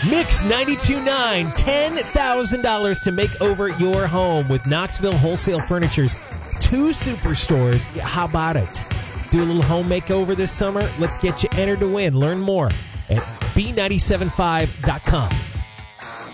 Mix 92.9, $10,000 to make over your home with Knoxville Wholesale Furniture's 2 superstores. How about it? Do a little home makeover this summer? Let's get you entered to win. Learn more at B975.com.